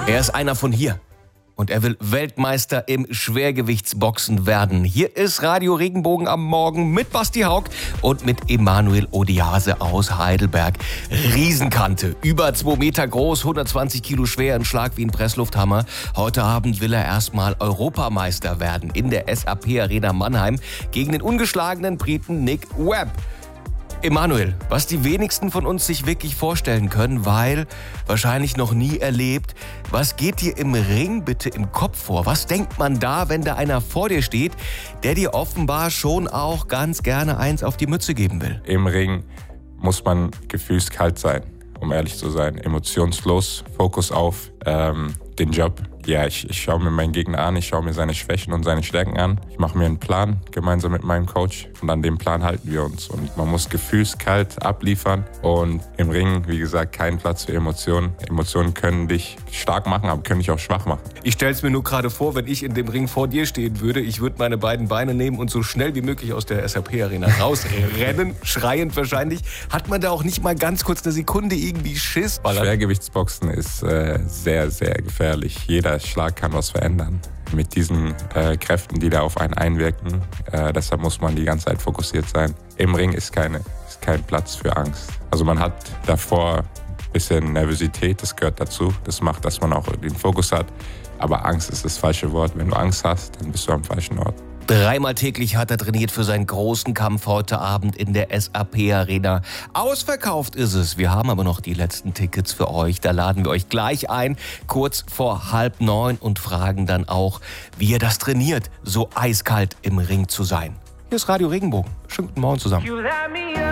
Er ist einer von hier. Und er will Weltmeister im Schwergewichtsboxen werden. Hier ist Radio Regenbogen am Morgen mit Basti Haug und mit Emanuel Odiase aus Heidelberg. Riesenkante, über 2 Meter groß, 120 Kilo schwer, ein Schlag wie ein Presslufthammer. Heute Abend will er erstmal Europameister werden in der SAP Arena Mannheim gegen den ungeschlagenen Briten Nick Webb. Emanuel, was die wenigsten von uns sich wirklich vorstellen können, weil wahrscheinlich noch nie erlebt, was geht dir im Ring bitte im Kopf vor? Was denkt man da, wenn da einer vor dir steht, der dir offenbar schon auch ganz gerne eins auf die Mütze geben will? Im Ring muss man gefühlskalt sein, um ehrlich zu sein. Emotionslos, Fokus auf den Job. Ja, ich schaue mir meinen Gegner an, ich schaue mir seine Schwächen und seine Stärken an. Ich mache mir einen Plan gemeinsam mit meinem Coach und an dem Plan halten wir uns. Und man muss gefühlskalt abliefern und im Ring, wie gesagt, kein Platz für Emotionen. Emotionen können dich stark machen, aber können dich auch schwach machen. Ich stelle es mir nur gerade vor, wenn ich in dem Ring vor dir stehen würde, ich würde meine beiden Beine nehmen und so schnell wie möglich aus der SAP-Arena rausrennen, schreiend wahrscheinlich. Hat man da auch nicht mal ganz kurz eine Sekunde irgendwie Schiss? Schwergewichtsboxen ist sehr, sehr gefährlich. Jeder Schlag kann was verändern. Mit diesen Kräften, die da auf einen einwirken. Deshalb muss man die ganze Zeit fokussiert sein. Im Ring ist kein Platz für Angst. Also man hat davor ein bisschen Nervosität, das gehört dazu. Das macht, dass man auch den Fokus hat. Aber Angst ist das falsche Wort. Wenn du Angst hast, dann bist du am falschen Ort. 3-mal täglich hat er trainiert für seinen großen Kampf heute Abend in der SAP Arena. Ausverkauft ist es. Wir haben aber noch die letzten Tickets für euch. Da laden wir euch gleich ein, kurz vor 8:30 und fragen dann auch, wie ihr das trainiert, so eiskalt im Ring zu sein. Hier ist Radio Regenbogen. Schönen guten Morgen zusammen.